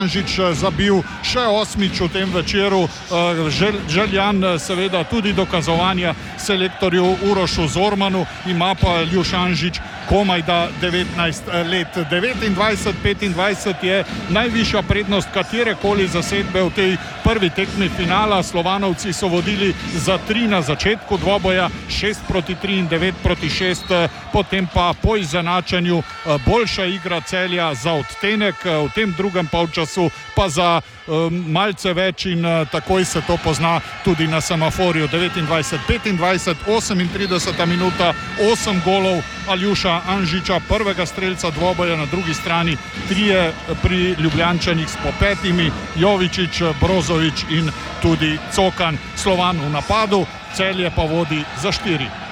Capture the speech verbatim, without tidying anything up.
Anžič zabil še osmič v tem večeru, željan seveda tudi dokazovanja selektorju Urošu Zormanu, ima pa Aljuš Anžič komaj da devetnajst let. devetindvajset petindvajset je najvišja prednost katerekoli zasedbe v tej prvi tekmi finala. Slovanovci so vodili za tri na začetku dvoboja, šest proti tri in devet proti šest, potem pa po izenačenju boljša igra Celja za odtenek, v tem drugem polčasu pa za um, malce več in uh, takoj se to pozna tudi na semaforju. devetindvajset petindvajset, osemintrideseta minuta, osem golov Aljuša Anžiča, prvega strelca dvoboja, na drugi strani trije pri Ljubljančanih s po petimi, Jovičić, Brozović in tudi Cokan. Slovan v napadu, Celje pa vodi za štiri.